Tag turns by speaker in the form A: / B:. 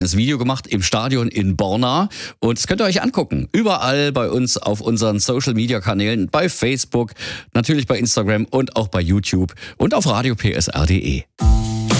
A: das Video gemacht im Stadion in Borna und das könnt ihr euch angucken. Überall bei uns auf unseren Social-Media-Kanälen, bei Facebook, natürlich bei Instagram und auch bei YouTube und auf radiopsr.de.